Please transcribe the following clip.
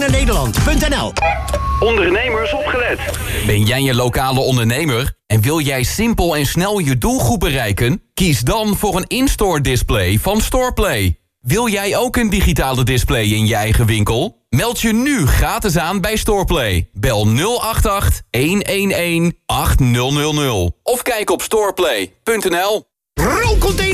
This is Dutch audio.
Nederland.nl. Ondernemers opgelet. Ben jij een lokale ondernemer en wil jij simpel en snel je doelgroep bereiken? Kies dan voor een in-store display van Storeplay. Wil jij ook een digitale display in je eigen winkel? Meld je nu gratis aan bij Storeplay. Bel 088 111 8000 of kijk op storeplay.nl. Rolcontainer